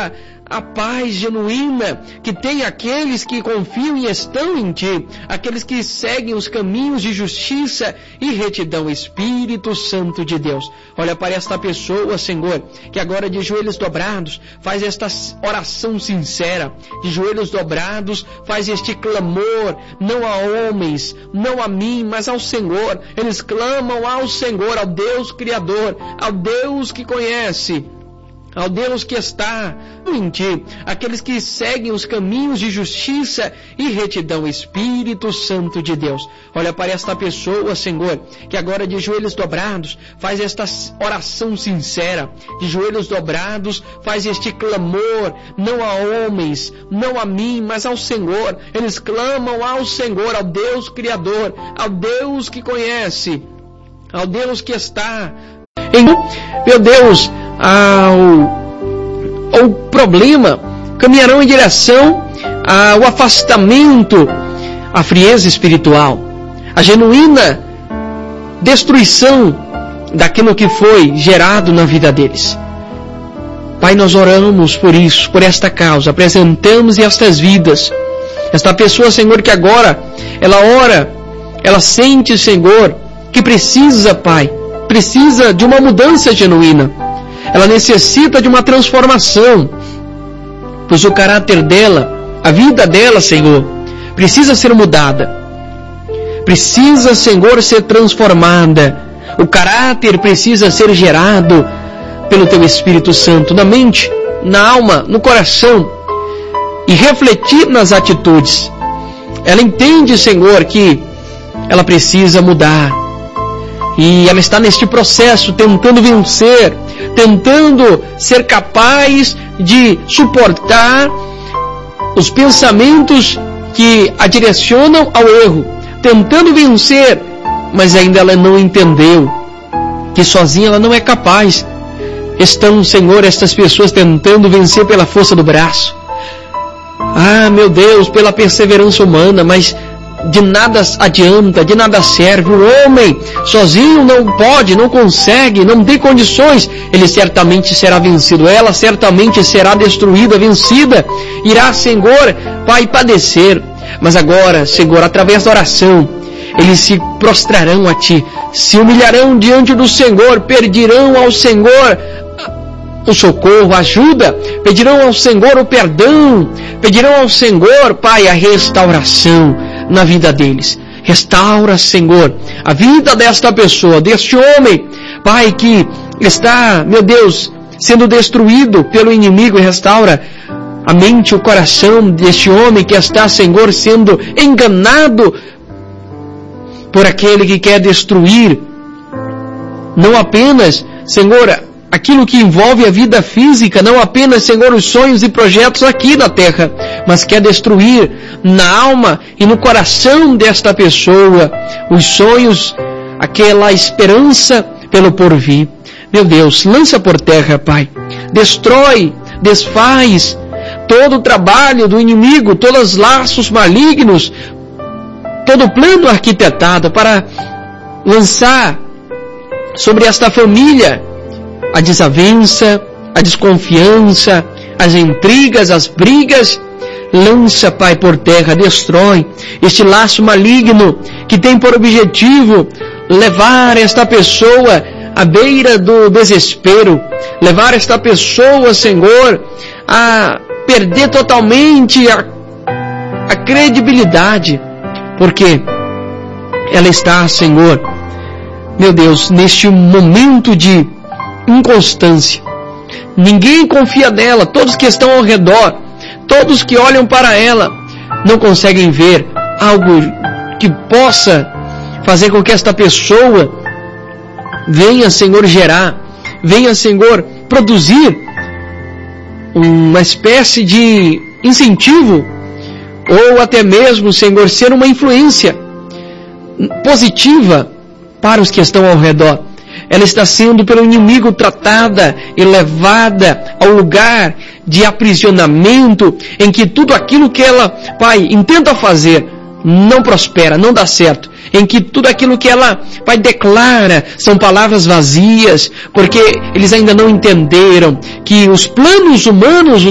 a paz genuína que tem aqueles que confiam e estão em Ti, aqueles que seguem os caminhos de justiça e retidão. Espírito Santo de Deus, olha para esta pessoa, Senhor, que agora de joelhos dobrados faz esta oração sincera, de joelhos dobrados faz este clamor, não a homens, não a mim, mas ao Senhor. Eles clamam ao Senhor, ao Deus Criador, ao Deus que conhece, ao Deus que está em Ti, aqueles que seguem os caminhos de justiça e retidão. Espírito Santo de Deus, olha para esta pessoa, Senhor, que agora de joelhos dobrados faz esta oração sincera, de joelhos dobrados faz este clamor, não a homens, não a mim, mas ao Senhor. Eles clamam ao Senhor, ao Deus Criador, ao Deus que conhece, ao Deus que está em, meu Deus, ao problema, caminharão em direção ao afastamento, à frieza espiritual, a genuína destruição daquilo que foi gerado na vida deles. Pai, nós oramos por isso, por esta causa, apresentamos estas vidas, esta pessoa, Senhor, que agora ela ora, ela sente, Senhor, que precisa, Pai, precisa de uma mudança genuína. Ela necessita de uma transformação, pois o caráter dela, a vida dela, Senhor, precisa ser mudada. Precisa, Senhor, ser transformada. O caráter precisa ser gerado pelo Teu Espírito Santo, na mente, na alma, no coração, e refletir nas atitudes. Ela entende, Senhor, que ela precisa mudar. E ela está neste processo, tentando vencer, tentando ser capaz de suportar os pensamentos que a direcionam ao erro, tentando vencer, mas ainda ela não entendeu que sozinha ela não é capaz. Estão, Senhor, estas pessoas tentando vencer pela força do braço. Meu Deus, pela perseverança humana, mas de nada adianta, de nada serve. O homem sozinho não pode, não consegue, não tem condições. Ele certamente será vencido, ela certamente será destruída, vencida. Irá, Senhor, Pai, padecer. Mas agora, Senhor, através da oração, eles se prostrarão a Ti, se humilharão diante do Senhor, pedirão ao Senhor o socorro, a ajuda, pedirão ao Senhor o perdão, pedirão ao Senhor, Pai, a restauração na vida deles. Restaura, Senhor, a vida desta pessoa, deste homem, Pai, que está, meu Deus, sendo destruído pelo inimigo. Restaura a mente, o coração deste homem que está, Senhor, sendo enganado por aquele que quer destruir, não apenas, Senhor, aquilo que envolve a vida física, não apenas, Senhor, os sonhos e projetos aqui na terra, mas quer destruir na alma e no coração desta pessoa os sonhos, aquela esperança pelo porvir. Meu Deus, lança por terra, Pai, destrói, desfaz todo o trabalho do inimigo, todos os laços malignos, todo o plano arquitetado para lançar sobre esta família a desavença, a desconfiança, as intrigas, as brigas. Lança, Pai, por terra, destrói este laço maligno que tem por objetivo levar esta pessoa à beira do desespero, levar esta pessoa, Senhor, a perder totalmente a credibilidade, porque ela está, Senhor, meu Deus, neste momento de inconstância. Ninguém confia nela, todos que estão ao redor, todos que olham para ela, não conseguem ver algo que possa fazer com que esta pessoa venha, Senhor, gerar, venha, Senhor, produzir uma espécie de incentivo, ou até mesmo, Senhor, ser uma influência positiva para os que estão ao redor. Ela está sendo pelo inimigo tratada e levada ao lugar de aprisionamento, em que tudo aquilo que ela, Pai, intenta fazer não prospera, não dá certo, em que tudo aquilo que ela, Pai, declara são palavras vazias, porque eles ainda não entenderam que os planos humanos,